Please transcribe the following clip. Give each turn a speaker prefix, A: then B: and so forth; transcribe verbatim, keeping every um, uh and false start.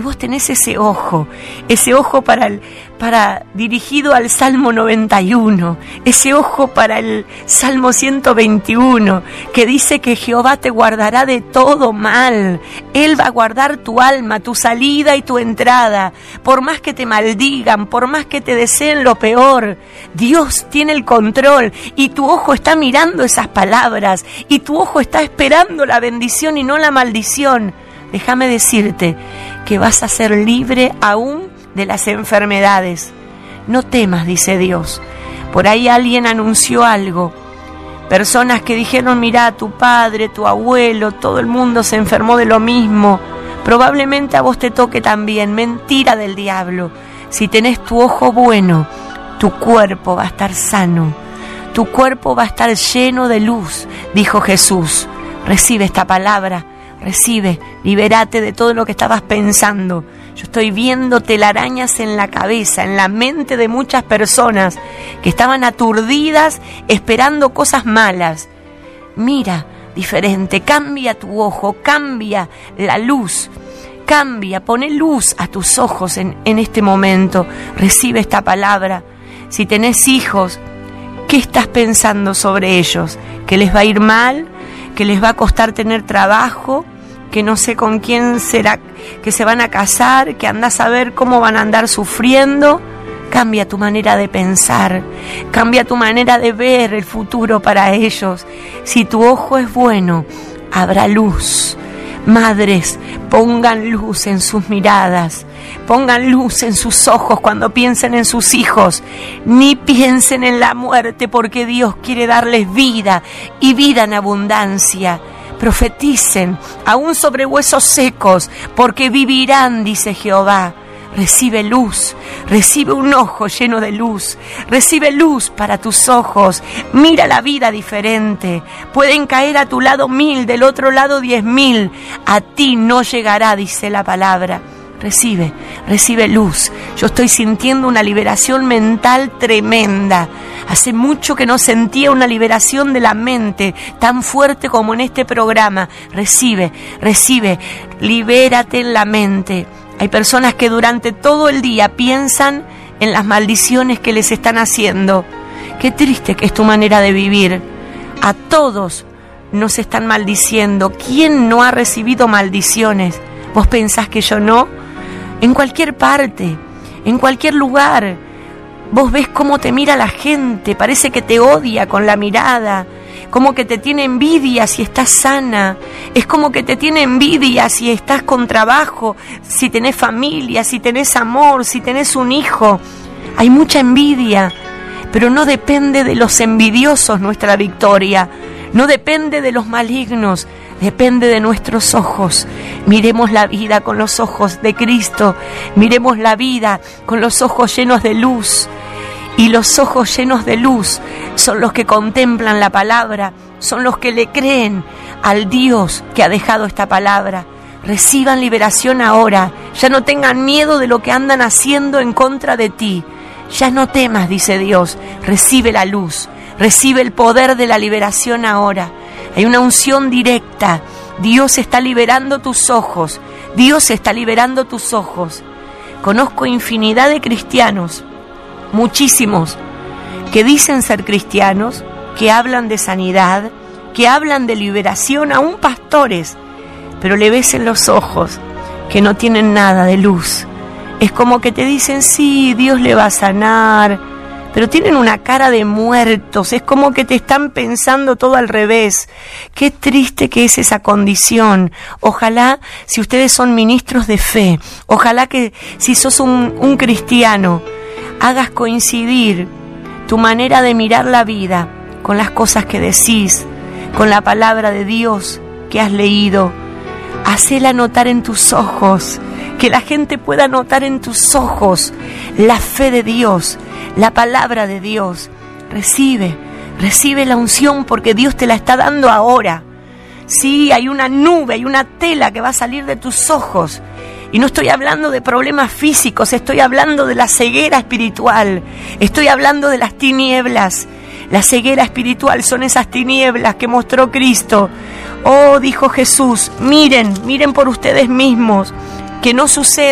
A: Y vos tenés ese ojo, ese ojo para el, para dirigido al Salmo noventa y uno, ese ojo para el Salmo ciento veintiuno, que dice que Jehová te guardará de todo mal. Él va a guardar tu alma, tu salida y tu entrada. Por más que te maldigan, por más que te deseen lo peor, Dios tiene el control y tu ojo está mirando esas palabras y tu ojo está esperando la bendición y no la maldición. Déjame decirte que vas a ser libre aún de las enfermedades. No temas, dice Dios. Por ahí alguien anunció algo. Personas que dijeron, mirá, tu padre, tu abuelo, todo el mundo se enfermó de lo mismo. Probablemente a vos te toque también. Mentira del diablo. Si tenés tu ojo bueno, tu cuerpo va a estar sano. Tu cuerpo va a estar lleno de luz, dijo Jesús. Recibe esta palabra. Recibe, libérate de todo lo que estabas pensando. Yo estoy viendo telarañas en la cabeza, en la mente de muchas personas que estaban aturdidas esperando cosas malas. Mira, diferente, cambia tu ojo, cambia la luz, cambia, pone luz a tus ojos en, en este momento. Recibe esta palabra. Si tenés hijos, ¿qué estás pensando sobre ellos? ¿Que les va a ir mal? ¿Que les va a costar tener trabajo? Que no sé con quién será, que se van a casar, que andás a ver cómo van a andar sufriendo. Cambia tu manera de pensar, cambia tu manera de ver el futuro para ellos. Si tu ojo es bueno, habrá luz. Madres, pongan luz en sus miradas, pongan luz en sus ojos cuando piensen en sus hijos. Ni piensen en la muerte, porque Dios quiere darles vida y vida en abundancia. Profeticen, aún sobre huesos secos, porque vivirán, dice Jehová. Recibe luz, recibe un ojo lleno de luz, recibe luz para tus ojos. Mira la vida diferente. Pueden caer a tu lado mil, del otro lado diez mil. A ti no llegará, dice la palabra. Recibe, recibe luz. Yo estoy sintiendo una liberación mental tremenda. Hace mucho que no sentía una liberación de la mente tan fuerte como en este programa. Recibe, recibe, libérate en la mente. Hay personas que durante todo el día piensan en las maldiciones que les están haciendo. Qué triste que es tu manera de vivir. A todos nos están maldiciendo. ¿Quién no ha recibido maldiciones? ¿Vos pensás que yo no? En cualquier parte, en cualquier lugar, vos ves cómo te mira la gente, parece que te odia con la mirada, como que te tiene envidia si estás sana, es como que te tiene envidia si estás con trabajo, si tenés familia, si tenés amor, si tenés un hijo. Hay mucha envidia, pero no depende de los envidiosos nuestra victoria, no depende de los malignos. Depende de nuestros ojos. Miremos la vida con los ojos de Cristo. Miremos la vida con los ojos llenos de luz. Y los ojos llenos de luz son los que contemplan la palabra, son los que le creen al Dios que ha dejado esta palabra. Reciban liberación ahora. Ya no tengan miedo de lo que andan haciendo en contra de ti. Ya no temas, dice Dios. Recibe la luz. Recibe el poder de la liberación ahora. Hay una unción directa. Dios está liberando tus ojos. Dios está liberando tus ojos. Conozco infinidad de cristianos, muchísimos, que dicen ser cristianos, que hablan de sanidad, que hablan de liberación, aún pastores, pero le ves en los ojos que no tienen nada de luz. Es como que te dicen, sí, Dios le va a sanar, pero tienen una cara de muertos. Es como que te están pensando todo al revés. Qué triste que es esa condición. Ojalá, si ustedes son ministros de fe, ojalá que si sos un, un cristiano, hagas coincidir tu manera de mirar la vida con las cosas que decís, con la palabra de Dios que has leído. Hacela notar en tus ojos, que la gente pueda notar en tus ojos la fe de Dios, la palabra de Dios. Recibe, recibe la unción porque Dios te la está dando ahora. Sí, hay una nube, hay una tela que va a salir de tus ojos. Y no estoy hablando de problemas físicos, estoy hablando de la ceguera espiritual. Estoy hablando de las tinieblas. La ceguera espiritual son esas tinieblas que mostró Cristo. Oh, dijo Jesús, miren, miren por ustedes mismos, que no suceda